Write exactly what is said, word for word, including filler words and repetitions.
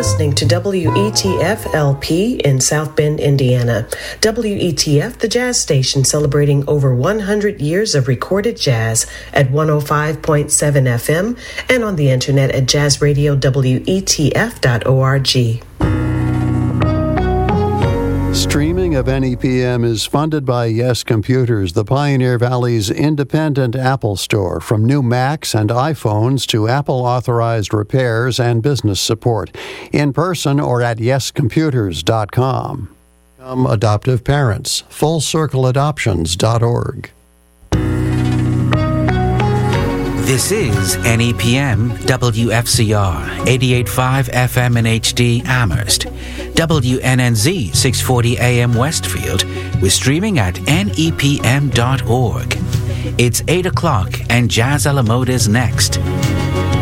listening to W E T F L P in South Bend, Indiana. W E T F, the jazz station celebrating over one hundred years of recorded jazz at one oh five point seven F M and on the internet at jazz radio W E T F dot org. Streaming of N E P M is funded by Yes Computers, the Pioneer Valley's independent Apple store. From new Macs and iPhones to Apple-authorized repairs and business support. In person or at yes computers dot com. Become adoptive parents. full circle adoptions dot org. This is N E P M W F C R eighty-eight point five F M in H D Amherst, W N N Z six forty A M Westfield. We're streaming at N E P M dot org. It's eight o'clock and Jazz a la Mode is next.